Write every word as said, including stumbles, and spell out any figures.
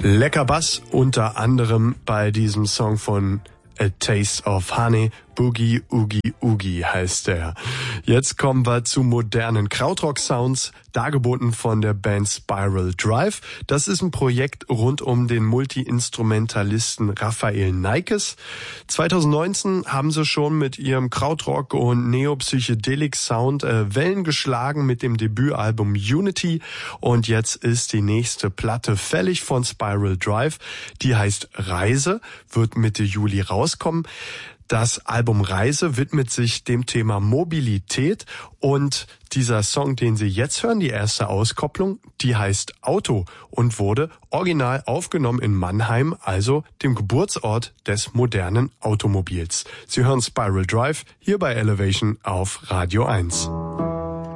Lecker Bass, unter anderem bei diesem Song von A Taste of Honey. Boogie Oogie Oogie heißt der. Jetzt kommen wir zu modernen Krautrock-Sounds, dargeboten von der Band Spiral Drive. Das ist ein Projekt rund um den Multi-Instrumentalisten Raphael Neikes. zwanzig neunzehn haben sie schon mit ihrem Krautrock- und Neo-Psychedelic-Sound äh, Wellen geschlagen mit dem Debütalbum Unity. Und jetzt ist die nächste Platte fällig von Spiral Drive. Die heißt Reise, wird Mitte Juli rauskommen. Das Album Reise widmet sich dem Thema Mobilität und dieser Song, den Sie jetzt hören, die erste Auskopplung, die heißt Auto und wurde original aufgenommen in Mannheim, also dem Geburtsort des modernen Automobils. Sie hören Spiral Drive hier bei Elevation auf Radio eins.